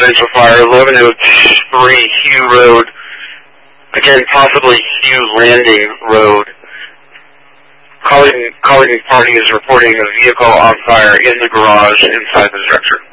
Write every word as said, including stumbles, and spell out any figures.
residential fire, eleven oh three Hugh Road. Again, possibly Hugh Landing Road. Calling, calling party is reporting a vehicle on fire in the garage inside the structure.